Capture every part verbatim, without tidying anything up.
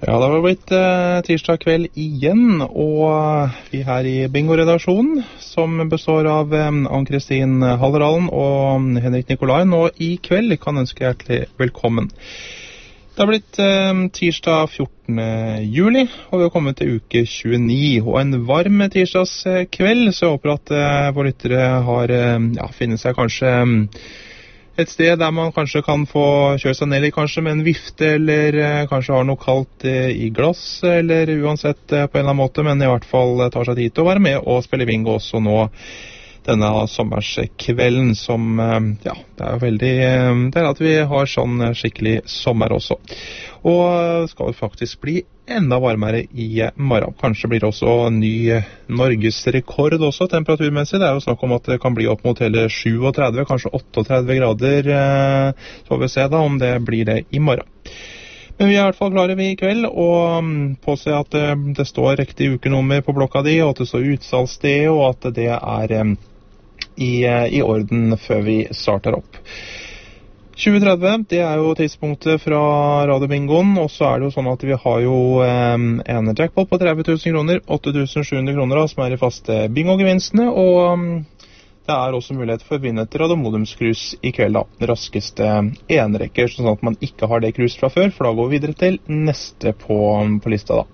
Ja, det har blitt eh, tirsdag kveld igjen, og vi her i Bingo-redaksjonen, som består av eh, Ann-Kristin Halleralen og Henrik Nikolaien, og i kveld kan jeg ønske hjertelig velkommen. Det har blitt eh, tirsdag fjortende juli, og vi har kommet til uke tjueni, og en varm tirsdagskveld, så jeg håper at eh, våre lyttere har, eh, ja, finner seg kanskje et sted der man kanskje kan få kjøre seg ned litt, kanskje med en vifte, eller eh, kanskje har noe kaldt eh, i glass, eller uansett eh, på en eller annen måte, men i hvert fall eh, tar seg tid til å være med og spille bingo også nå denne sommerskvelden, som, eh, ja, det er jo veldig, eh, det er at vi har sånn eh, skikkelig sommer også. Og eh, skal det faktisk bli enda varmere i morgen. Kanskje blir det også ny norgesrekord også, temperaturmessig. Det er jo snakk om at det kan bli opp mot hele syvogtretti, kanskje otteogtretti grader. Så får vi se da om det blir det i morgen. Men vi er i hvert fall klare vi i kveld, og påse at det står riktig ukenummer på blokka di, og at det står utsalgssted, og at det er i, i orden før vi starter opp. tjue tretti, det er jo tidspunktet fra Radio Bingoen, og så er det jo sånn at vi har jo eh, en jackpot på tretti tusen kroner, åtte tusen sju hundre kroner da, som er i faste bingo-gevinstene, og um, det er også mulighet for å vinne et radiomodumskrus i kveld da, raskeste enrekker, sånn at man ikke har det krus fra før, for da går vi videre til neste på, på lista da.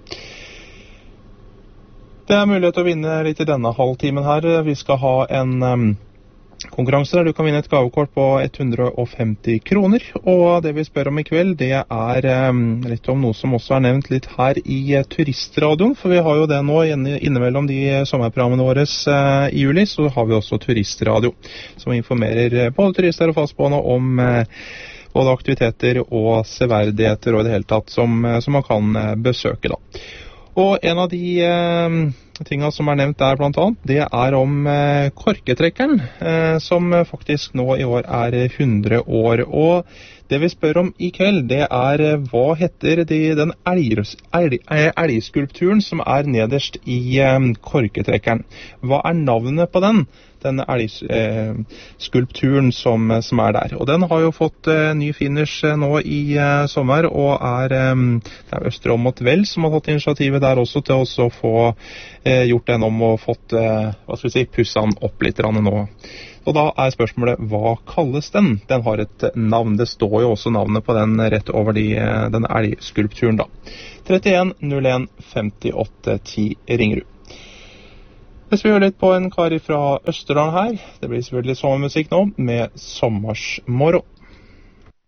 Det er mulighet til å vinne litt i denne halvtimen her. Vi skal ha en Um, konkurranse der du kan vinne et gavekort på hundre og femti kroner, og det vi spør om i kveld, det er um, litt om noe som også er nevnt litt her i uh, turistradioen, for vi har jo det nå innimellom de sommerprogrammene våre uh, i juli, så har vi også turistradio, som informerer både turister og fastboende om uh, både aktiviteter og severdigheter og i det hele tatt som, uh, som man kan uh, besøke da. Og en av de uh, tingene som er nevnt der blant annet, det er om eh, korketrekkeren, eh, som faktisk nå i år er hundre år. Og det vi spør om i kveld, det er eh, hva heter de, den elg, elg, elgskulpturen som er nederst i eh, korketrekkeren? Hva er navnet på den? Denne elgskulpturen eh, som, som er der. Og den har jo fått eh, ny finish eh, nå i eh, sommer, og er, eh, det er Østeråmot Vel som har tatt initiativet der også til å få eh, gjort den om og fått, eh, hva skal vi si, pusset den opp litt nå. Og da er spørsmålet, hva kalles den? Den har et navn, det står jo også navnet på den rett over de, den elgskulpturen da. trettien null en femtiåtte ti Ringerud. Hvis vi hører litt på en kar fra Østerdalen her, det blir selvfølgelig sommermusikk nå, med Sommarsmorgen.